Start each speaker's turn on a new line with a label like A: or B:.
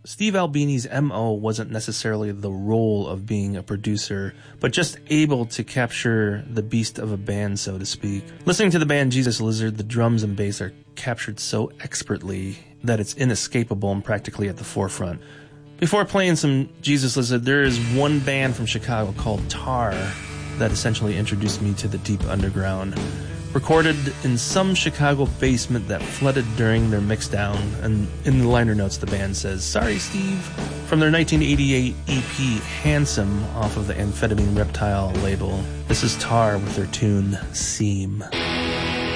A: Steve Albini's MO wasn't necessarily the role of being a producer, but just able to capture the beast of a band, so to speak. Listening to the band Jesus Lizard, the drums and bass are captured so expertly that it's inescapable and practically at the forefront. Before playing some Jesus Lizard, there is one band from Chicago called Tar that essentially introduced me to the deep underground. Recorded in some Chicago basement that flooded during their mixdown, and in the liner notes the band says, "Sorry, Steve," from their 1988 EP Handsome off of the Amphetamine Reptile label. This is Tar with their tune Seam.